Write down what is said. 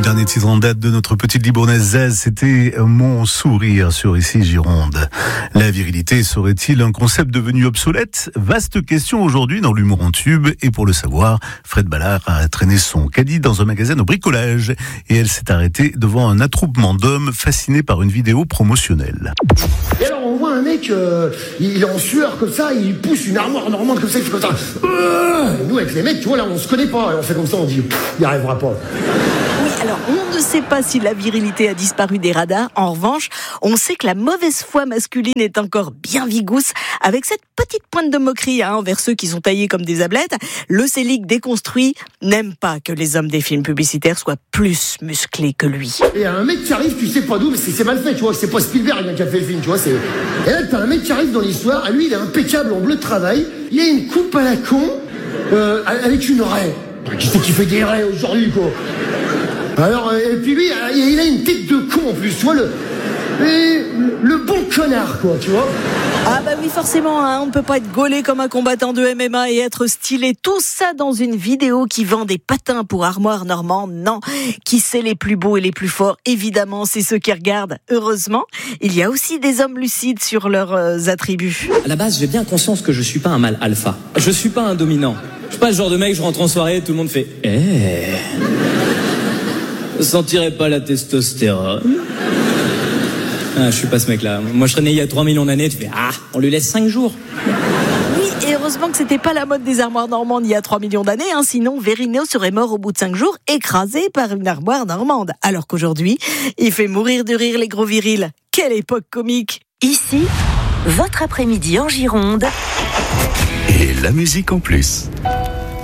Le dernier titre en date de notre petite Libournaise Zaz, c'était Mon sourire sur Ici Gironde. La virilité serait-il un concept devenu obsolète? Vaste question aujourd'hui dans l'humour en tube. Et pour le savoir, Fred Ballard a traîné son caddie dans un magasin au bricolage. Et elle s'est arrêtée devant un attroupement d'hommes fascinés par une vidéo promotionnelle. Et alors on voit un mec, il est en sueur comme ça, il pousse une armoire normande comme ça, il fait comme ça. Et nous avec les mecs, tu vois là, on se connaît pas, et on fait comme ça, on dit, il n'y arrivera pas. Oui, alors on ne sait pas si la virilité a disparu des radars. En revanche, on sait que la mauvaise foi masculine est encore bien vigousse, avec cette petite pointe de moquerie envers ceux qui sont taillés comme des ablettes. Le Célic déconstruit n'aime pas que les hommes des films publicitaires soient plus musclés que lui. Et un mec qui arrive, tu sais pas d'où, mais c'est mal fait, tu vois, c'est pas Spielberg qui a fait le film, tu vois, c'est... Et là, t'as un mec qui arrive dans l'histoire, lui, il est impeccable en bleu de travail, il a une coupe à la con, avec une raie. Qui c'est qui fait des raies aujourd'hui, quoi? Alors, et puis lui, il a une tête de con en plus, tu vois, le bon connard, quoi, tu vois. Ah bah oui, forcément, on ne peut pas être gaulé comme un combattant de MMA et être stylé. Tout ça dans une vidéo qui vend des patins pour armoire normande. Non, qui c'est les plus beaux et les plus forts? Évidemment, c'est ceux qui regardent. Heureusement, il y a aussi des hommes lucides sur leurs attributs. À la base, j'ai bien conscience que je suis pas un mâle alpha. Je suis pas un dominant. Je suis pas le genre de mec, je rentre en soirée, tout le monde fait « Je sentirais pas la testostérone ?» Ah, je suis pas ce mec-là. Moi, je serais né il y a 3 millions d'années, tu fais « Ah, on lui laisse 5 jours !» Oui, et heureusement que c'était pas la mode des armoires normandes il y a 3 millions d'années, sinon Verino serait mort au bout de 5 jours, écrasé par une armoire normande. Alors qu'aujourd'hui, il fait mourir de rire les gros virils. Quelle époque comique! Ici, votre après-midi en Gironde. Et la musique en plus.